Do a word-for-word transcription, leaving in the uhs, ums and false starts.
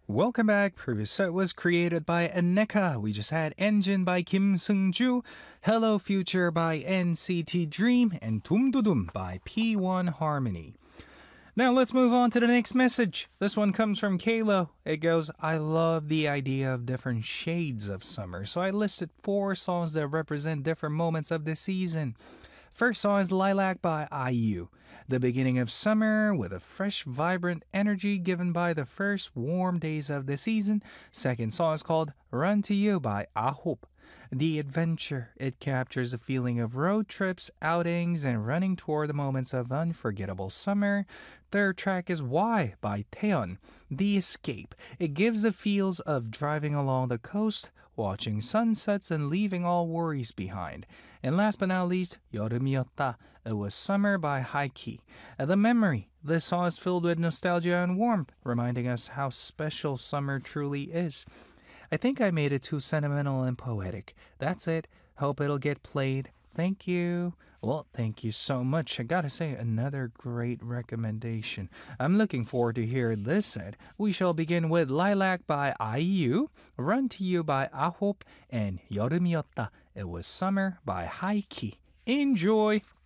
Welcome back. Previous set was created by Aneka. We just had Engine by Kim Seung-ju, Hello Future by N C T Dream, and Tumdudum by P one Harmony. Now let's move on to the next message. This one comes from Kalo. It goes, I love the idea of different shades of summer, so I listed four songs that represent different moments of the season. First song is Lilac by I U. The beginning of summer with a fresh, vibrant energy given by the first warm days of the season. Second song is called Run to You by Ahop. The adventure. It captures the feeling of road trips, outings, and running toward the moments of unforgettable summer. Third track is Why by Taeyeon. The escape. It gives the feels of driving along the coast, watching sunsets, and leaving all worries behind. And last but not least, 여름이었다. It was Summer by Haiki. The memory. This song is filled with nostalgia and warmth, reminding us how special summer truly is. I think I made it too sentimental and poetic. That's it. Hope it'll get played. Thank you. Well, thank you so much. I gotta say, another great recommendation. I'm looking forward to hear this set. We shall begin with Lilac by I U, Run to You by Ahop, and 여름이었다. It was Summer by Haiki. Enjoy!